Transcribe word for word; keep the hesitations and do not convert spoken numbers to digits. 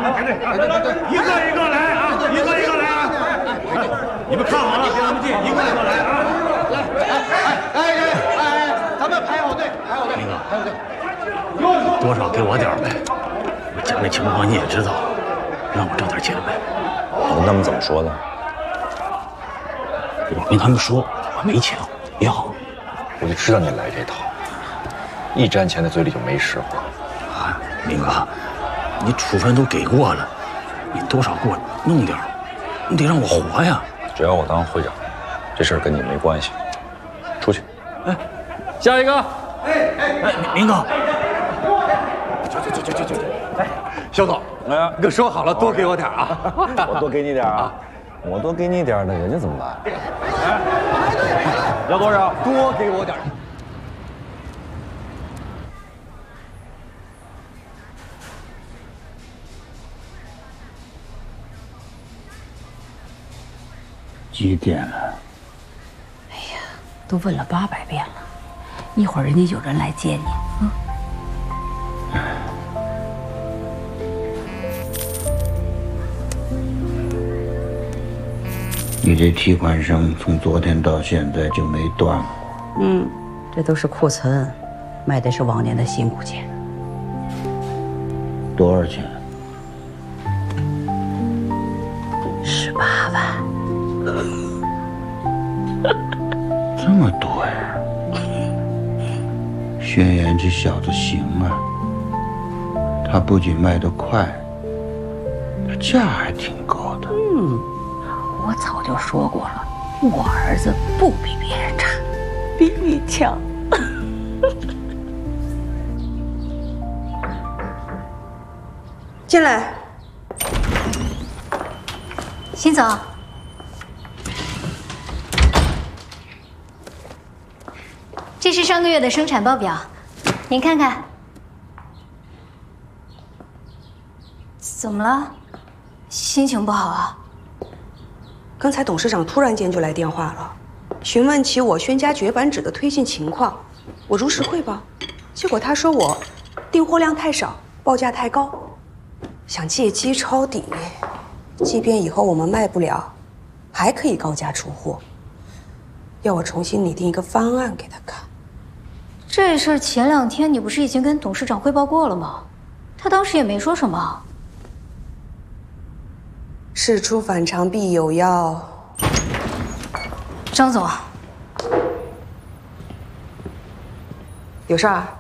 排队，排队，排队，一个一个来啊，一个一个来啊！你们看好了，别那么近，一个一个来啊！来，哎哎哎哎哎，咱们排好队，排好队， 明哥， 排好队， 多少给我点呗。我家里情况你也知道，让我挣点钱呗。 我跟他们怎么说的？ 我跟他们说我没钱要。 我就知道你来这套，一沾钱的嘴里就没实话。 啊，明哥，你处分都给过了，你多少给我弄点，你得让我活呀。 只要我当会长，这事儿跟你没关系。出去。 哎，下一个。哎哎哎，明哥。 去去去去去去。哎，肖总，哎，可说好了，多给我点啊！ 我多给你点啊！我多给你点，那人家怎么办？哎，要多少？ 多给我点。 几点了？ 哎呀，都问了八百遍了，一会儿人家有人来接你啊。 你这提款声从昨天到现在就没断过。 嗯，这都是库存，卖的是往年的辛苦钱。 多少钱？ 十八万。 这么多呀！轩辕这小子行啊，他不仅卖得快，他价还挺高的。 嗯，我早就说过了，我儿子不比别人差，比你强。 进来， 辛总。这是上个月的生产报表，您看看。怎么了？心情不好啊？ 刚才董事长突然间就来电话了，询问起我轩家绝版纸的推进情况。我如实汇报，结果他说我订货量太少，报价太高，想借机抄底。即便以后我们卖不了，还可以高价出货，要我重新拟定一个方案给他看。 这事儿前两天你不是已经跟董事长汇报过了吗？他当时也没说什么。 事出反常必有妖。 张总， 有事儿？